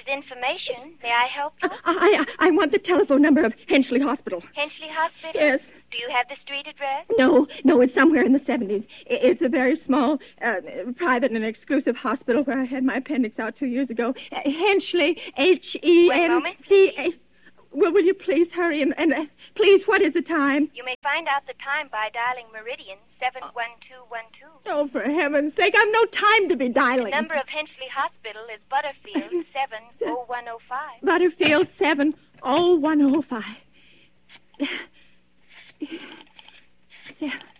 with information. May I help you? I want the telephone number of Henchley Hospital. Henchley Hospital? Yes. Do you have the street address? No, it's somewhere in the 70s. It's a very small, private and exclusive hospital where I had my appendix out 2 years ago. Henchley, H-E-N-C-H... One moment, please. Well, will you please hurry and please, what is the time? You may find out the time by dialing Meridian 71212. Oh, for heaven's sake, I've no time to be dialing. The number of Henchley Hospital is Butterfield 70105. Butterfield 70105. 7.